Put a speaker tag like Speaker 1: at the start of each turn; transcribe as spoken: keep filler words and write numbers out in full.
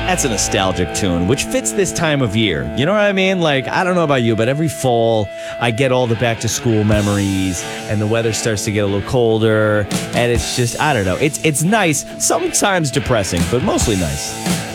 Speaker 1: That's a nostalgic tune, which fits this time of year. You know what I mean? Like, I don't know about you, but every fall, I get all the back-to-school memories, and the weather starts to get a little colder, and it's just, I don't know. It's, it's nice, sometimes depressing, but mostly nice.